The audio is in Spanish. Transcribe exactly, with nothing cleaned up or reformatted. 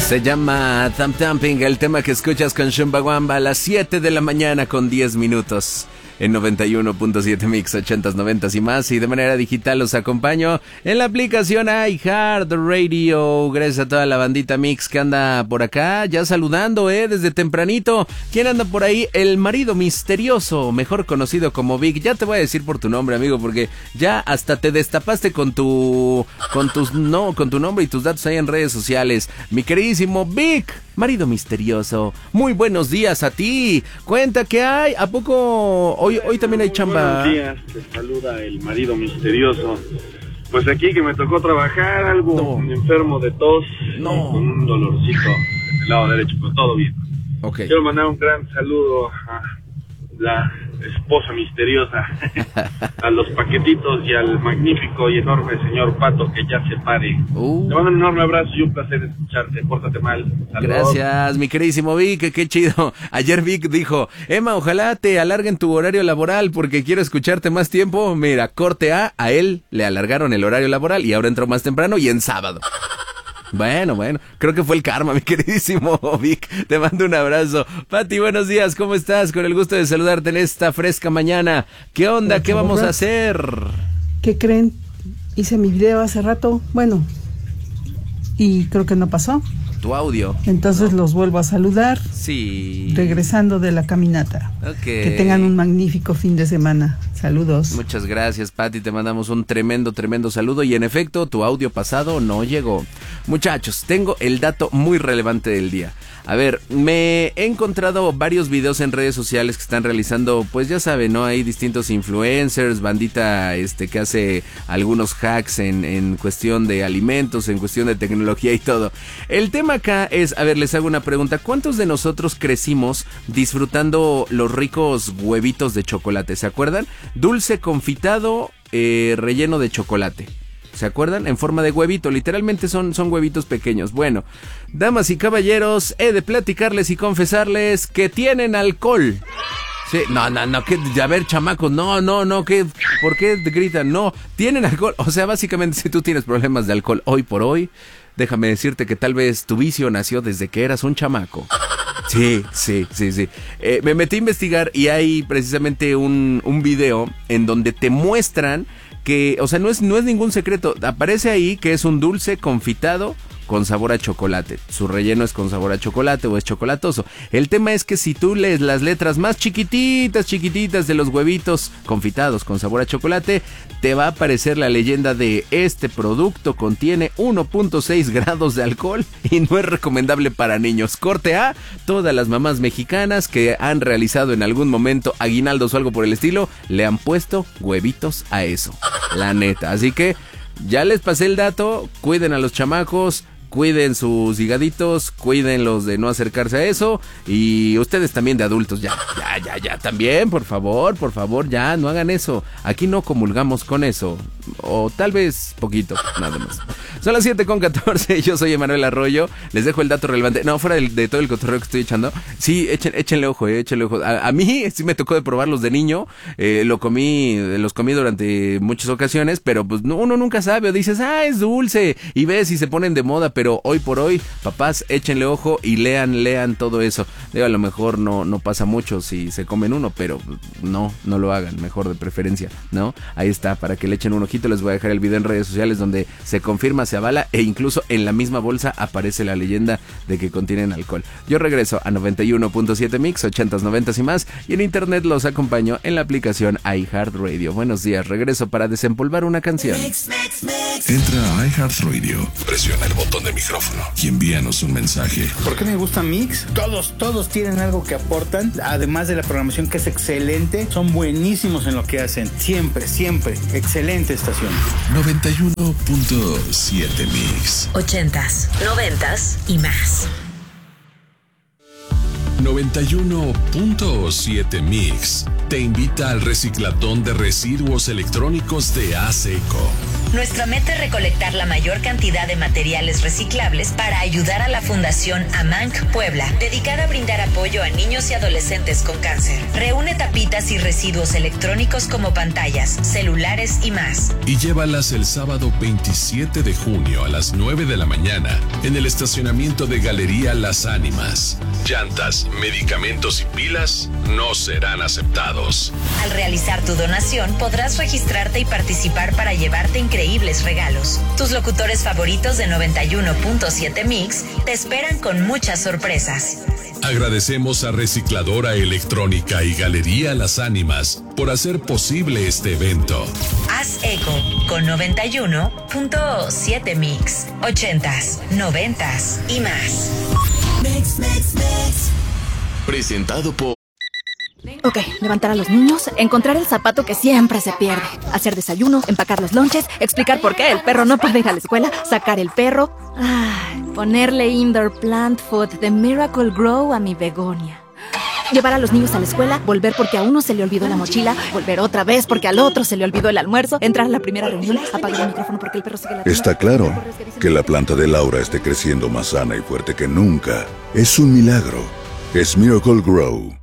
Se llama Thumb Thumping, el tema que escuchas con Chumbawamba a las siete de la mañana con diez minutos. En noventa y uno punto siete Mix, ochentas, noventas y más. Y de manera digital los acompaño en la aplicación iHeartRadio. Gracias a toda la bandita Mix que anda por acá, ya saludando, eh, desde tempranito. ¿Quién anda por ahí? El marido misterioso, mejor conocido como Vic. Ya te voy a decir por tu nombre, amigo, porque ya hasta te destapaste con tu, con tus, no, con tu nombre y tus datos ahí en redes sociales. Mi queridísimo Vic, marido misterioso, muy buenos días a ti. Cuenta qué hay, ¿a poco hoy, hoy también hay chamba? Buenos días, te saluda el marido misterioso. Pues aquí que me tocó trabajar, algo no. enfermo de tos, no. con un dolorcito en el lado derecho, pero todo bien. Okay. Quiero mandar un gran saludo a la esposa misteriosa, a los paquetitos y al magnífico y enorme señor Pato que ya se pare. Uh. Te mando un enorme abrazo y un placer escucharte. Pórtate mal. Saludos. Gracias, mi queridísimo Vic, qué chido. Ayer Vic dijo, Emma, ojalá te alarguen tu horario laboral porque quiero escucharte más tiempo. Mira, corte A, a él le alargaron el horario laboral y ahora entró más temprano y en sábado. Bueno, bueno, creo que fue el karma, mi queridísimo Vic. Te mando un abrazo. Pati, buenos días, ¿cómo estás? Con el gusto de saludarte en esta fresca mañana. ¿Qué onda? ¿Qué vamos a hacer? ¿Qué creen? Hice mi video hace rato, bueno, y creo que no pasó. Tu audio. Entonces no. Los vuelvo a saludar. Sí. Regresando de la caminata. Okay. Que tengan un magnífico fin de semana. Saludos. Muchas gracias, Pati. Te mandamos un tremendo, tremendo saludo. Y en efecto, tu audio pasado no llegó. Muchachos, tengo el dato muy relevante del día. A ver, me he encontrado varios videos en redes sociales que están realizando, pues ya saben, ¿no? Hay distintos influencers, bandita este que hace algunos hacks en, en cuestión de alimentos, en cuestión de tecnología y todo. El tema acá es, a ver, les hago una pregunta. ¿Cuántos de nosotros crecimos disfrutando los ricos huevitos de chocolate? ¿Se acuerdan? Dulce confitado, eh, relleno de chocolate. ¿Se acuerdan? En forma de huevito, literalmente son, son huevitos pequeños. Bueno, damas y caballeros, he de platicarles y confesarles que tienen alcohol. Sí, no, no, no, que, a ver, chamacos, no, no, no, que, ¿por qué gritan? No, tienen alcohol, o sea, básicamente si tú tienes problemas de alcohol hoy por hoy, déjame decirte que tal vez tu vicio nació desde que eras un chamaco. Sí, sí, sí, sí. Eh, me metí a investigar y hay precisamente un, un video en donde te muestran que, o sea, no es, no es ningún secreto, aparece ahí que es un dulce confitado con sabor a chocolate. Su relleno es con sabor a chocolate o es chocolatoso. El tema es que si tú lees las letras más chiquititas, chiquititas de los huevitos confitados con sabor a chocolate, te va a aparecer la leyenda de este producto contiene uno punto seis grados de alcohol y no es recomendable para niños. Corte A, todas las mamás mexicanas que han realizado en algún momento aguinaldos o algo por el estilo, le han puesto huevitos a eso. La neta. Así que ya les pasé el dato, cuiden a los chamacos, cuiden sus higaditos, cuídenlos de no acercarse a eso y ustedes también de adultos, ya, ya, ya, ya, también, por favor, por favor, ya, no hagan eso. Aquí no comulgamos con eso, o tal vez poquito, nada más. Son las siete con catorce, yo soy Emanuel Arroyo, les dejo el dato relevante, no, fuera de, de todo el cotorreo que estoy echando, sí, echen, échenle ojo, eh, échenle ojo. A, a mí sí me tocó de probarlos de niño, eh, lo comí, los comí durante muchas ocasiones, pero pues no, uno nunca sabe, o dices, ah, es dulce, y ves y se ponen de moda, pero hoy por hoy, papás, échenle ojo y lean, lean todo eso. Digo, a lo mejor no, no pasa mucho si se comen uno, pero no, no lo hagan, mejor de preferencia, ¿no? Ahí está, para que le echen un ojito, les voy a dejar el video en redes sociales donde se confirma, se avala e incluso en la misma bolsa aparece la leyenda de que contienen alcohol. Yo regreso a noventa y uno punto siete Mix, ochentas, noventas y más, y en internet los acompaño en la aplicación iHeartRadio. Buenos días, regreso para desempolvar una canción. Mix, mix, mix. Entra a iHeartRadio, presiona el botón de micrófono y envíanos un mensaje. ¿Por qué me gusta Mix? Todos, todos tienen algo que aportan, además de la programación que es excelente, son buenísimos en lo que hacen, siempre, siempre, excelente estación. noventa y uno punto siete Mix. Ochentas, noventas y más. noventa y uno punto siete Mix te invita al reciclatón de residuos electrónicos de ASECO. Nuestra meta es recolectar la mayor cantidad de materiales reciclables para ayudar a la Fundación Amanc Puebla, dedicada a brindar apoyo a niños y adolescentes con cáncer. Reúne tapitas y residuos electrónicos como pantallas, celulares y más. Y llévalas el sábado veintisiete de junio a las nueve de la mañana en el estacionamiento de Galería Las Ánimas. Llantas, medicamentos y pilas no serán aceptados. Al realizar tu donación, podrás registrarte y participar para llevarte increíbles regalos. Tus locutores favoritos de noventa y uno punto siete Mix te esperan con muchas sorpresas. Agradecemos a Recicladora Electrónica y Galería Las Ánimas por hacer posible este evento. Haz eco con noventa y uno punto siete Mix. Ochentas, noventas y más. Mix, mix, mix. Presentado por... Ok, levantar a los niños, encontrar el zapato que siempre se pierde, hacer desayuno, empacar los lonches, explicar por qué el perro no puede ir a la escuela, sacar el perro, ay, ponerle indoor plant food de Miracle Grow a mi begonia. Llevar a los niños a la escuela, volver porque a uno se le olvidó la mochila, volver otra vez porque al otro se le olvidó el almuerzo, entrar a la primera reunión, apagar el micrófono porque el perro sigue la... Está claro que la planta de Laura esté creciendo más sana y fuerte que nunca. Es un milagro. Es Miracle Grow.